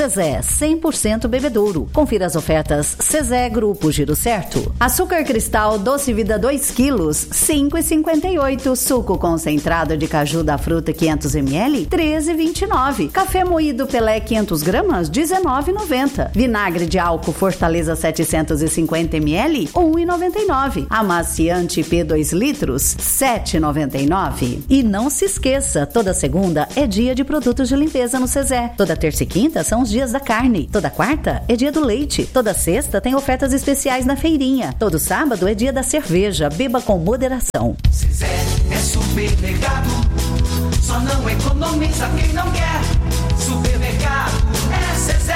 Zezé, 100% bebedouro. Confira as ofertas Zezé Grupo Giro Certo. Açúcar cristal Doce Vida 2 quilos, 5,58. Suco concentrado de caju da fruta 500 ml, 13,29. Café moído Pelé 500 gramas, 19,90. Vinagre de álcool Fortaleza 750 ml, 1,99. Amaciante P 2 litros, 7,99. E não se esqueça, toda segunda é dia de produtos de limpeza no Zezé. Toda terça e quinta são os dias da carne. Toda quarta é dia do leite. Toda sexta tem ofertas especiais na feirinha. Todo sábado é dia da cerveja. Beba com moderação. Zezé é supermercado. Só não economiza quem não quer. Supermercado é Zezé.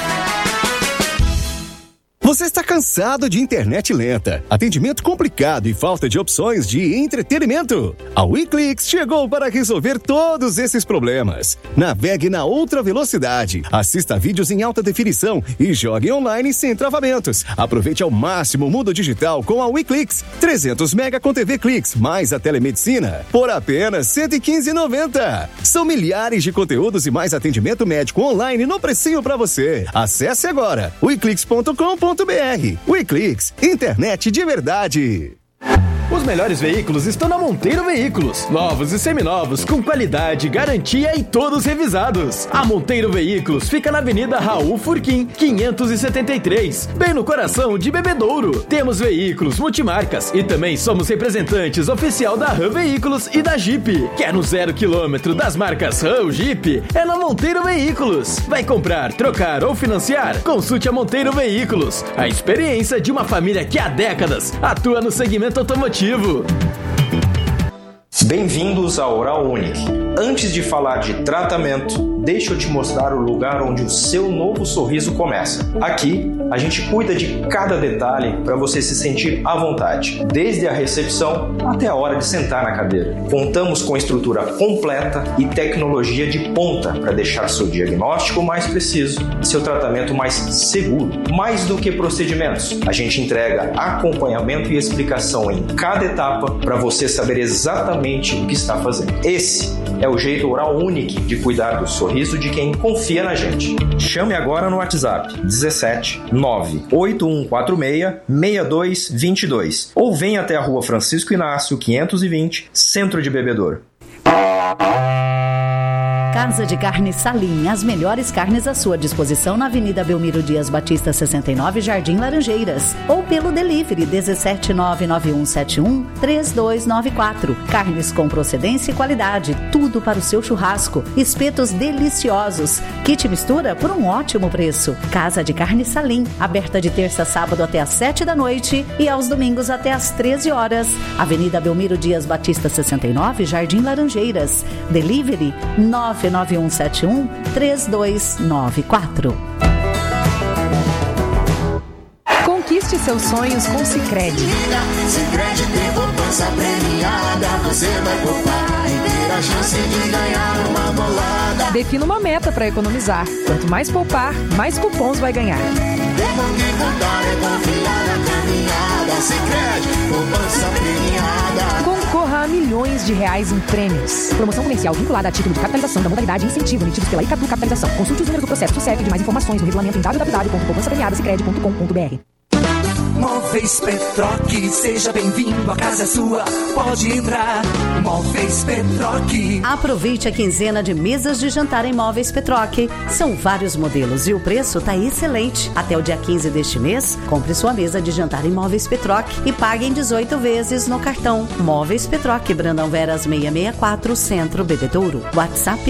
Você está cansado de internet lenta, atendimento complicado e falta de opções de entretenimento? A WeClix chegou para resolver todos esses problemas. Navegue na outra velocidade, assista vídeos em alta definição e jogue online sem travamentos. Aproveite ao máximo o mundo digital com a WeClix. 300 mega com TV Clix, mais a telemedicina, por apenas R$ 115,90. São milhares de conteúdos e mais atendimento médico online no precinho para você. Acesse agora weclix.com.br. WeClix, internet de verdade. Os melhores veículos estão na Monteiro Veículos. Novos e seminovos, com qualidade, garantia e todos revisados. A Monteiro Veículos fica na Avenida Raul Furquim, 573, bem no coração de Bebedouro. Temos veículos multimarcas e também somos representantes oficial da Ram Veículos e da Jeep. Quer no 0 km das marcas Ram ou Jeep? É na Monteiro Veículos. Vai comprar, trocar ou financiar? Consulte a Monteiro Veículos. A experiência de uma família que há décadas atua no segmento automotivo. Bem-vindos à Oral Unique. Antes de falar de tratamento, deixa eu te mostrar o lugar onde o seu novo sorriso começa. Aqui, a gente cuida de cada detalhe para você se sentir à vontade, desde a recepção até a hora de sentar na cadeira. Contamos com estrutura completa e tecnologia de ponta para deixar seu diagnóstico mais preciso e seu tratamento mais seguro. Mais do que procedimentos, a gente entrega acompanhamento e explicação em cada etapa para você saber exatamente o que está fazendo. Esse é o jeito Oral Unique de cuidar do sorriso de quem confia na gente. Chame agora no WhatsApp 17 98146 6222 ou venha até a Rua Francisco Inácio 520, Centro de Bebedouro. Casa de Carne Salim, as melhores carnes à sua disposição na Avenida Belmiro Dias Batista 69, Jardim Laranjeiras, ou pelo delivery 17991713294. Carnes com procedência e qualidade, tudo para o seu churrasco. Espetos deliciosos, kit mistura por um ótimo preço. Casa de Carne Salim, aberta de terça a sábado até às 7 da noite e aos domingos até às 13 horas. Avenida Belmiro Dias Batista 69, Jardim Laranjeiras. Delivery 991713294. Conquiste seus sonhos com Sicredi. Sicredi tem poupança premiada, você vai poupar e ter a chance de ganhar uma bolada. Defina uma meta para economizar. Quanto mais poupar, mais cupons vai ganhar. Temos que contar e confiar na caminhada. Sicredi, poupança premiada. Concorra a milhões de reais em prêmios. Promoção comercial vinculada a título de capitalização da modalidade incentivo emitidos pela Icatu Capitalização. Consulte os números do processo SUSEP de mais informações no regulamento em www.poupançapremiadasicredi.com.br. Móveis Petroc, seja bem-vindo, a casa é sua, pode entrar. Móveis Petroc. Aproveite a quinzena de mesas de jantar em Móveis Petroc. São vários modelos e o preço tá excelente. Até o dia 15 deste mês, compre sua mesa de jantar em Móveis Petroc e pague em 18 vezes no cartão. Móveis Petroc, Brandão Veras 664, Centro Bebedouro. WhatsApp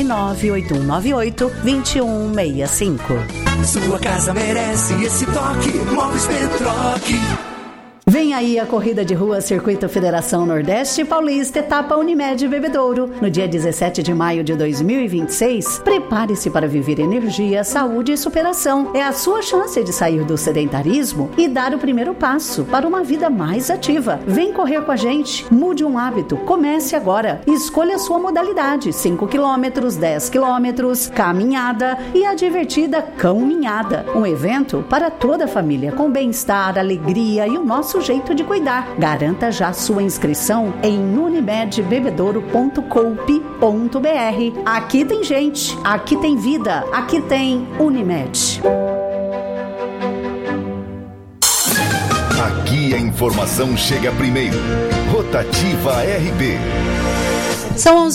98198-2165. Sua casa merece esse toque, Móveis Petroc. Vem aí a corrida de rua Circuito Federação Nordeste Paulista, etapa Unimed Bebedouro. No dia 17 de maio de 2026, prepare-se para viver energia, saúde e superação. É a sua chance de sair do sedentarismo e dar o primeiro passo para uma vida mais ativa. Vem correr com a gente, mude um hábito, comece agora. Escolha a sua modalidade, 5 km, 10 km, caminhada e a divertida Cão-minhada. Um evento para toda a família, com bem-estar, alegria e o nosso nosso jeito de cuidar. Garanta já sua inscrição em unimedbebedouro.coop.br. Aqui tem gente, aqui tem vida, aqui tem Unimed. Aqui a informação chega primeiro. Rotativa RB. São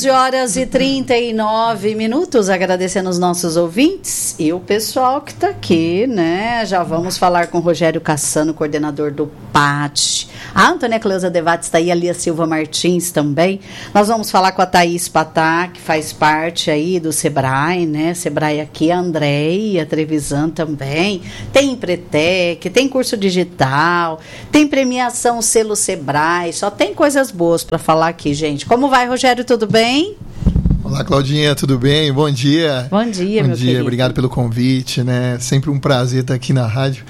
11h39, agradecendo os nossos ouvintes e o pessoal que está aqui, né? Já vamos falar com o Rogério Cassano, coordenador do PAT. A Antônia Cleusa Devatti está aí, a Lia Silva Martins também. Nós vamos falar com a Thaís Patá, que faz parte aí do Sebrae, né? Sebrae aqui, a Andréia Trevisan também. Tem Empretec, tem curso digital, tem premiação selo Sebrae, só tem coisas boas para falar aqui, gente. Como vai, Rogério? Tudo bem? Olá, Claudinha, tudo bem? Bom dia. Bom dia, meu querido. Obrigado pelo convite, né? Sempre um prazer estar aqui na rádio.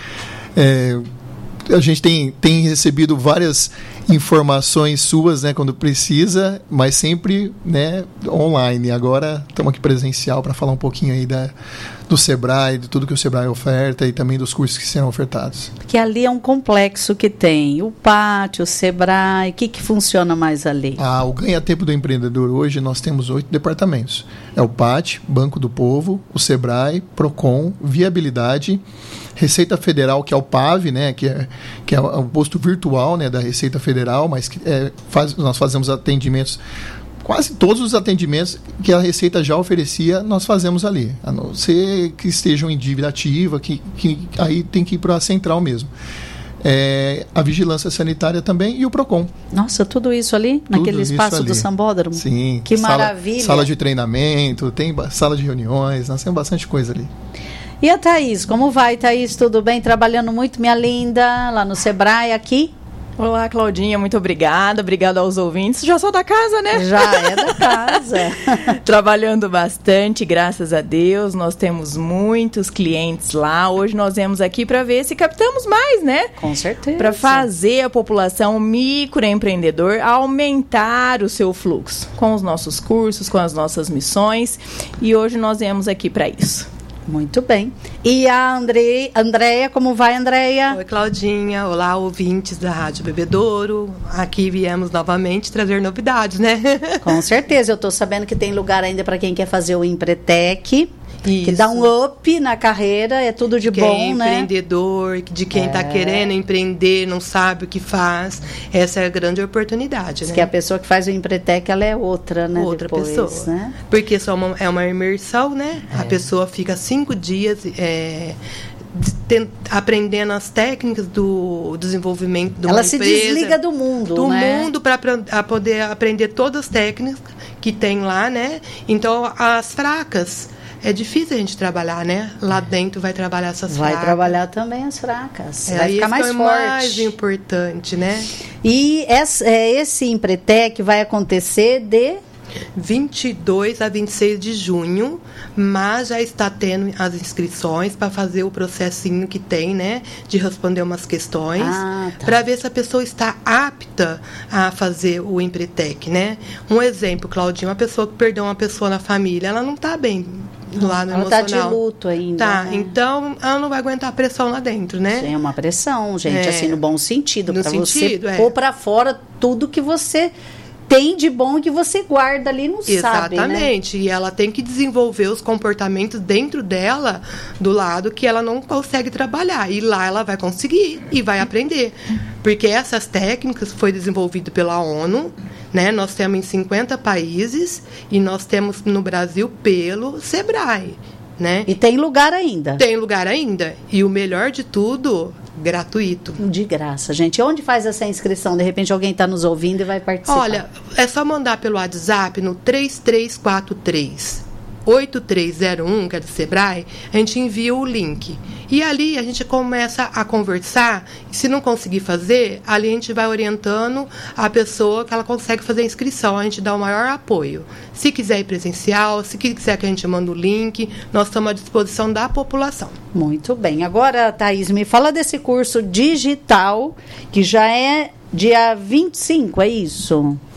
A gente tem recebido várias informações suas, né, quando precisa, mas sempre, né, online. Agora estamos aqui presencial para falar um pouquinho aí do Sebrae, de tudo que o Sebrae oferta e também dos cursos que serão ofertados. Porque ali é um complexo que tem o PAT, o Sebrae, o que funciona mais ali? O Ganha-Tempo do Empreendedor hoje nós temos 8 departamentos. É o PAT, Banco do Povo, o Sebrae, Procon, Viabilidade, Receita Federal, que é o PAV, né, que é o posto virtual, né, da Receita Federal, mas que nós fazemos atendimentos, quase todos os atendimentos que a Receita já oferecia, nós fazemos ali. A não ser que estejam em dívida ativa, que aí tem que ir para a central mesmo. A vigilância sanitária também e o Procon. Nossa, tudo isso ali? Naquele espaço ali do Sambódromo? Sim. Que maravilha. Sala de treinamento, tem sala de reuniões, nós temos bastante coisa ali. E a Thaís, como vai, Thaís? Tudo bem? Trabalhando muito, minha linda, lá no Sebrae, aqui? Olá, Claudinha, muito obrigada aos ouvintes. Já sou da casa, né? Já é da casa. Trabalhando bastante, graças a Deus. Nós temos muitos clientes lá. Hoje nós viemos aqui para ver se captamos mais, né? Com certeza. Para fazer a população microempreendedor aumentar o seu fluxo com os nossos cursos, com as nossas missões. E hoje nós viemos aqui para isso. Muito bem. E a Andréia, como vai, Andréia? Oi, Claudinha. Olá, ouvintes da Rádio Bebedouro. Aqui viemos novamente trazer novidades, né? Com certeza. Eu estou sabendo que tem lugar ainda para quem quer fazer o Empretec. Isso. Que dá um up na carreira, é tudo de bom, né? Empreendedor, de quem está querendo empreender, não sabe o que faz. Essa é a grande oportunidade, né? Que a pessoa que faz o Empretec, ela é outra, né? Outra depois, pessoa. Né? Porque é uma imersão, né? A pessoa fica 5 dias aprendendo as técnicas do desenvolvimento de uma ela empresa. Ela se desliga do mundo, do né? mundo para poder aprender todas as técnicas que tem lá, né? Então, as fracas... É difícil a gente trabalhar, né? Lá dentro vai trabalhar essas fracas. Vai trabalhar também as fracas. Vai ficar mais forte. Mais importante, né? E esse Empretec vai acontecer de 22 a 26 de junho, mas já está tendo as inscrições para fazer o processinho que tem, né? De responder umas questões, para ver se a pessoa está apta a fazer o Empretec, né? Um exemplo, Claudinha, uma pessoa que perdeu uma pessoa na família, ela não está bem lá no emocional. Ela está de luto ainda. Tá, né? Então ela não vai aguentar a pressão lá dentro, né? Sim, é uma pressão, gente, assim, no bom sentido. No para sentido, você pôr para fora tudo que você tem de bom que você guarda ali, não sabe, né? Exatamente. E ela tem que desenvolver os comportamentos dentro dela, do lado que ela não consegue trabalhar. E lá ela vai conseguir e vai aprender. Porque essas técnicas foi desenvolvidas pela ONU, né? Nós temos em 50 países e nós temos no Brasil pelo Sebrae, né? E tem lugar ainda? Tem lugar ainda. E o melhor de tudo, gratuito. De graça, gente. Onde faz essa inscrição? De repente alguém está nos ouvindo e vai participar. Olha, é só mandar pelo WhatsApp no 3343-8301, que é do Sebrae, a gente envia o link. E ali a gente começa a conversar, e se não conseguir fazer, ali a gente vai orientando a pessoa que ela consegue fazer a inscrição, a gente dá o maior apoio. Se quiser ir presencial, se quiser que a gente mande o link, nós estamos à disposição da população. Muito bem. Agora, Thaís, me fala desse curso digital, que já é dia 25, é isso?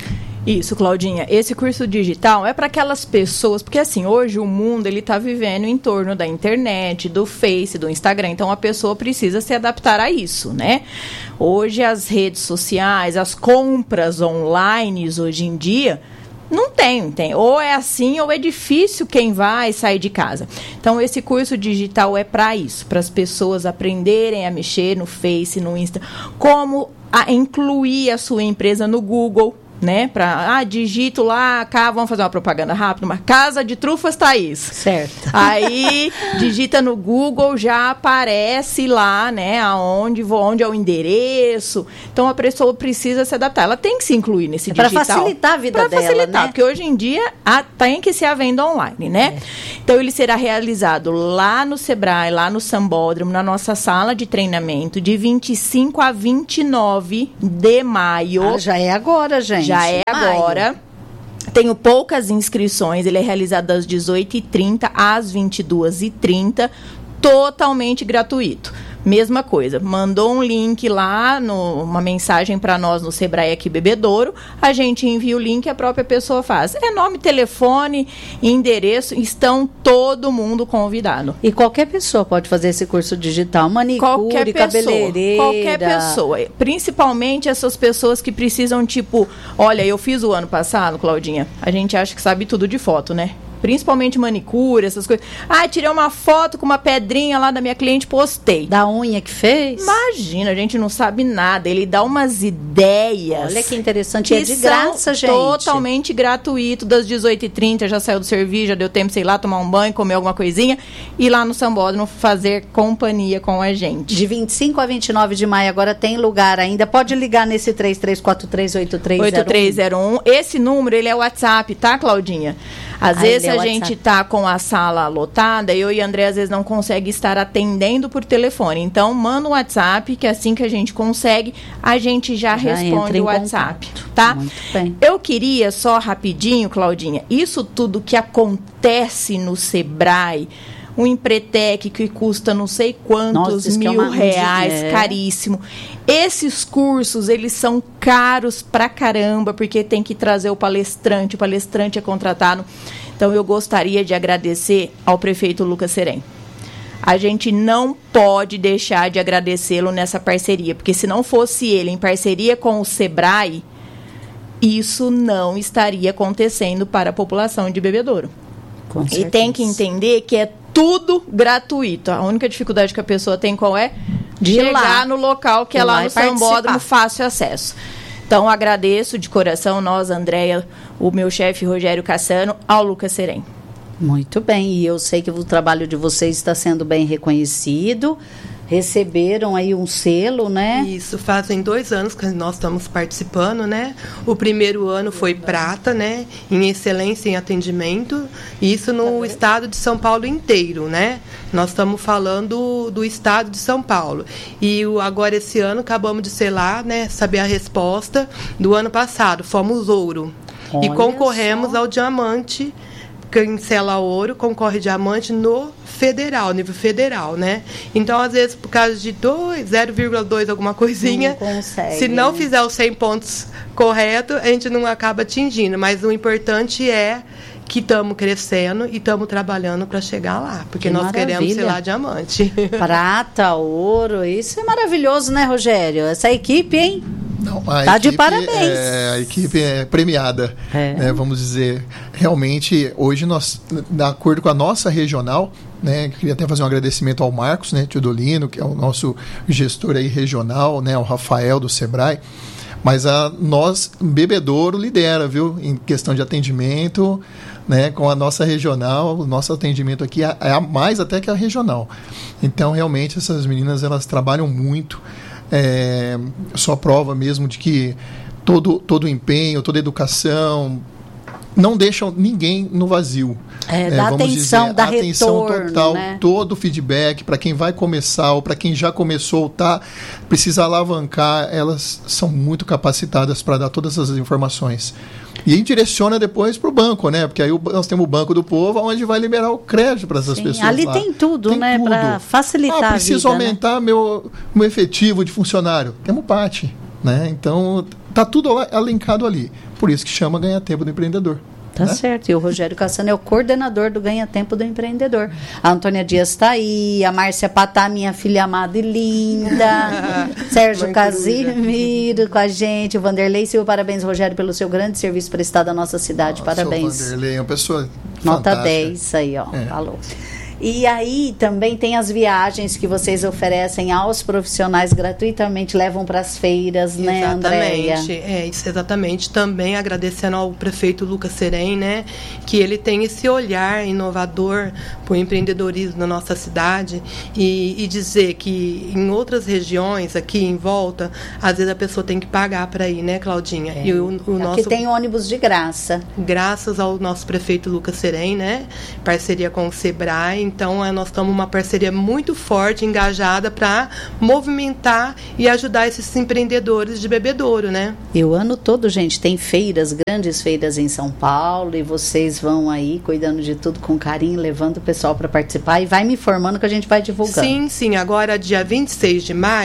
Isso, Claudinha. Esse curso digital é para aquelas pessoas, porque assim, hoje o mundo ele está vivendo em torno da internet, do Face, do Instagram, então a pessoa precisa se adaptar a isso, né? Hoje as redes sociais, as compras online hoje em dia, não tem. Ou é assim, ou é difícil quem vai sair de casa. Então, esse curso digital é para isso, para as pessoas aprenderem a mexer no Face, no Insta, como incluir a sua empresa no Google, né? Digito lá, vamos fazer uma propaganda rápida, uma casa de trufas Thaís. Certo. Aí, digita no Google, já aparece lá, né? Onde é o endereço. Então, a pessoa precisa se adaptar. Ela tem que se incluir nesse digital. Para facilitar a vida dela, facilitar, né? porque hoje em dia tem que ser a venda online, né? Então, ele será realizado lá no Sebrae, lá no Sambódromo, na nossa sala de treinamento, de 25 a 29 de maio. Já é agora, gente. Já é agora. Tenho poucas inscrições. Ele é realizado das 18h30 às 22h30, totalmente gratuito. Mesma coisa, mandou um link lá, uma mensagem para nós no Sebrae aqui Bebedouro, a gente envia o link e a própria pessoa faz. É nome, telefone, endereço, estão todo mundo convidado. E qualquer pessoa pode fazer esse curso digital, manicure, cabeleireira. Qualquer pessoa, principalmente essas pessoas que precisam, olha, eu fiz o ano passado, Claudinha, a gente acha que sabe tudo de foto, né? Principalmente manicure, essas coisas. Tirei uma foto com uma pedrinha lá da minha cliente, postei. Da unha que fez? Imagina, a gente não sabe nada. Ele dá umas ideias. Olha que interessante. É de graça, gente. Totalmente gratuito, das 18h30, já saiu do serviço, já deu tempo, sei lá, tomar um banho, comer alguma coisinha. E lá no Sambódromo fazer companhia com a gente. De 25 a 29 de maio, agora tem lugar ainda. Pode ligar nesse 3343-8301. Esse número, ele é o WhatsApp, tá, Claudinha? Às vezes a gente tá com a sala lotada, eu e a André às vezes não consegue estar atendendo por telefone. Então, manda um WhatsApp, que assim que a gente consegue, a gente já responde o WhatsApp, tá? Muito bem. Eu queria só rapidinho, Claudinha, isso tudo que acontece no Sebrae, um Empretec que custa não sei quantos R$1.000, caríssimo. Esses cursos, eles são caros pra caramba, porque tem que trazer o palestrante é contratado. Então, eu gostaria de agradecer ao prefeito Lucas Serem. A gente não pode deixar de agradecê-lo nessa parceria, porque se não fosse ele em parceria com o Sebrae, isso não estaria acontecendo para a população de Bebedouro. E tem que entender que é tudo gratuito. A única dificuldade que a pessoa tem qual é? Chegar no local que é lá no Sambódromo, fácil acesso. Então, agradeço de coração, nós, Andréia, o meu chefe Rogério Cassano, ao Lucas Serem. Muito bem, e eu sei que o trabalho de vocês está sendo bem reconhecido. Receberam aí um selo, né? Isso, fazem 2 anos que nós estamos participando, né? O primeiro ano foi prata, né? Em excelência em atendimento, isso no estado de São Paulo inteiro, né? Nós estamos falando do estado de São Paulo. E agora esse ano acabamos de selar, né? Saber a resposta do ano passado, fomos ouro. Olha, e concorremos ao diamante. Quem sela ouro concorre diamante no federal, nível federal, né? Então, às vezes, por causa de 0,2 alguma coisinha, não consegue, se não fizer os 100 pontos corretos, a gente não acaba atingindo. Mas o importante é que estamos crescendo e estamos trabalhando para chegar lá, porque nós queremos selar diamante. Prata, ouro, isso é maravilhoso, né, Rogério? Essa equipe, hein? Não, tá de parabéns. A equipe é premiada, né, vamos dizer. Realmente, hoje nós, de acordo com a nossa regional, né, queria até fazer um agradecimento ao Marcos, né, Teodolino, que é o nosso gestor aí regional, né, o Rafael do Sebrae, mas nós, Bebedouro, lidera, viu, em questão de atendimento, né, com a nossa regional, o nosso atendimento aqui é a mais até que a regional. Então, realmente, essas meninas, elas trabalham muito. Só prova mesmo de que todo o empenho, toda a educação não deixam ninguém no vazio. Dá atenção, dá atenção retorno, total, né? todo o feedback para quem vai começar ou para quem já começou, precisa alavancar, elas são muito capacitadas para dar todas as informações. E aí direciona depois para o banco, né? Porque aí nós temos o Banco do Povo, onde vai liberar o crédito para essas pessoas. Ali lá. tem tudo, né? Para facilitar a vida. Preciso aumentar meu efetivo de funcionário. Temos PAT, né? Então, tá tudo alencado ali. Por isso que chama Ganha Tempo do Empreendedor. Tá certo. E o Rogério Cassano é o coordenador do Ganha Tempo do Empreendedor. A Antônia Dias está aí, a Márcia Patá, minha filha amada e linda, Sérgio Casimiro com a gente, o Vanderlei Silva, parabéns, Rogério, pelo seu grande serviço prestado à nossa cidade. Parabéns. O Vanderlei é uma pessoa Nota fantástica. 10 aí, ó. Falou. E aí também tem as viagens que vocês oferecem aos profissionais gratuitamente, levam para as feiras, né, Andréia? Exatamente, isso exatamente. Também agradecendo ao prefeito Lucas Serem, né, que ele tem esse olhar inovador para o empreendedorismo na nossa cidade e dizer que em outras regiões aqui em volta, às vezes a pessoa tem que pagar para ir, né, Claudinha? E o nosso... Aqui tem ônibus de graça. Graças ao nosso prefeito Lucas Serem, né, parceria com o Sebrae. Então, nós estamos uma parceria muito forte, engajada para movimentar e ajudar esses empreendedores de Bebedouro, né? E o ano todo, gente, tem feiras, grandes feiras em São Paulo, e vocês vão aí cuidando de tudo com carinho, levando o pessoal para participar, e vai me informando que a gente vai divulgando. Sim, agora dia 26 de maio,